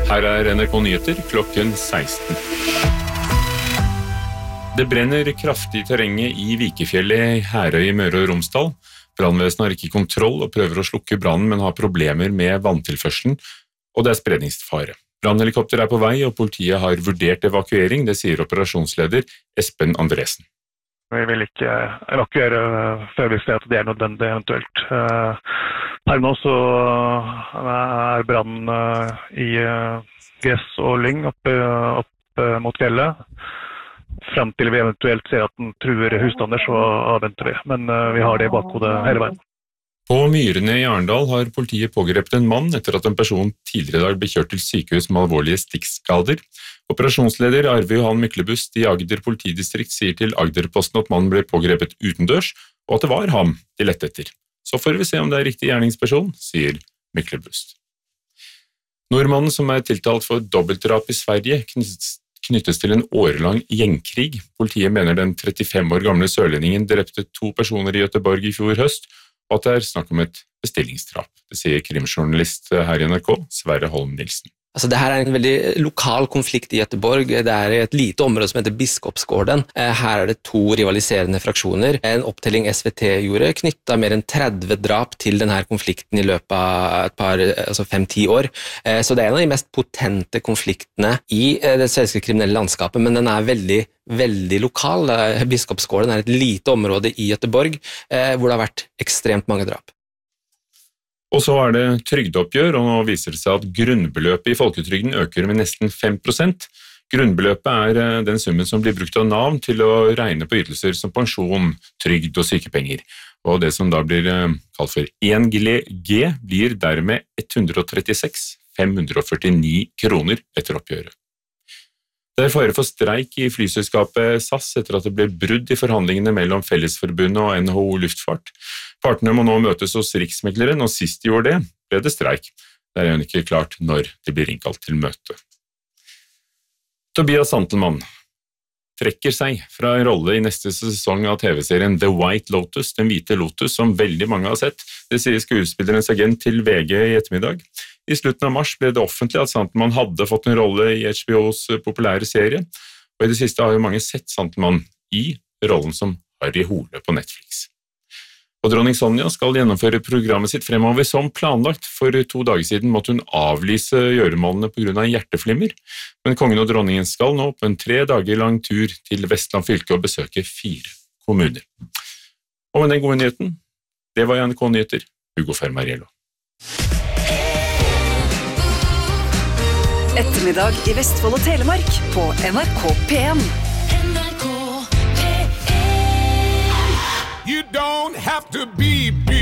Her NRK Nyheter klokken 16. Det brenner kraftig i terrenget i Vikefjellet i Herøy i Møre og Romsdal. Brannvesenet har ikke kontroll og prøver å slukke brannen, men har problemer med vanntilførselen, og det er spredningsfare. Brannhelikopter er på vei, og politiet har vurdert evakuering, det sier operasjonsleder Espen Andresen. Vi vil ikke evakuere før vi ser at det er nødvendig eventuelt. Her nå så er brannen i gress og lyng opp mot fjellet. Frem til vi eventuelt ser at den truer husstander, så avventer vi. Men vi har det i bakhodet hele veien. På Myrene i Arendal har politiet pågrepet en mann etter at en person tidligere i dag ble kjørt til sykehus med alvorlige stikkskader. Operasjonsleder Arve Johan Myklebust i Agder politidistrikt sier til Agderposten at mannen ble pågrepet utendørs, og at det var ham de lette etter. Så får vi se om det er riktig gjerningsperson, sier Myklebust. Nordmannen som er tiltalt for dobbeltdrap i Sverige knyttes til en årelang gjengkrig. Politiet mener den 35 år gamle sørlendingen drepte 2 personer i Göteborg i fjor høst, og at det er snakk om et bestillingsdrap. Det sier krimjournalist her i NRK, Sverre Holm Nilsen. Altså, det her er en veldig lokal konflikt i Göteborg. Det er et lite område som heter Biskopsgården. Her er det 2 rivaliserende fraksjoner. En opptelling SVT gjorde knyttet mer enn 30 drap til denne konflikten i løpet av 5-10 år. Så det er en av de mest potente konfliktene i det svenske kriminelle landskapet, men den er veldig, veldig lokal. Biskopsgården er et lite område i Göteborg, hvor det har vært ekstremt mange drap. Og så er det trygdeoppgjør, og nå viser det seg at grunnbeløpet i folketrygden øker med nesten 5%. Grunnbeløpet er den summen som blir brukt av Nav til å regne på ytelser som pensjon, trygd og sykepenger. Og det som da blir kalt for 1G blir dermed 136 549 kroner etter oppgjøret. Det er fare for streik i flyselskapet SAS etter at det ble brudd i forhandlingene mellom Fellesforbundet og NHO Luftfart. Partene må nå møtes hos Riksmekleren, og sist de gjorde det, ble det streik. Det er jo ikke klart når de blir innkalt til møte. Tobias Santelmann trekker seg fra en rolle i neste sesong av TV-serien The White Lotus, Den hvite lotus, som veldig mange har sett. Det sier skuespillerens agent til VG i ettermiddag. I slutten av mars ble det offentlig at Santelmann hadde fått en rolle i HBOs populære serie, og i det siste har jo mange sett Santelmann i rollen som Harry Hole på Netflix. Og dronning Sonja skal gjennomføre programmet sitt fremover som planlagt. For 2 dager siden måtte hun avlyse gjøremålene på grunn av hjerteflimmer, men kongen og dronningen skal nå på en 3 dager lang tur til Vestland fylke og besøke 4 kommuner. Og med den gode nyheten, det var NRK Nyheter, Hugo Fermariello. Ettermiddag i Vestfold og Telemark på NRK P1. You don't have to be